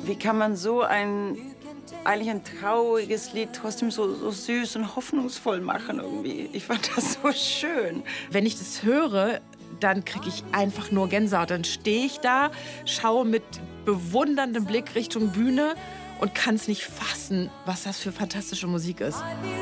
wie kann man so eigentlich ein trauriges Lied trotzdem so süß und hoffnungsvoll machen irgendwie. Ich fand das so schön. Wenn ich das höre, dann kriege ich einfach nur Gänsehaut. Dann stehe ich da, schaue mit bewunderndem Blick Richtung Bühne und kann es nicht fassen, was das für fantastische Musik ist.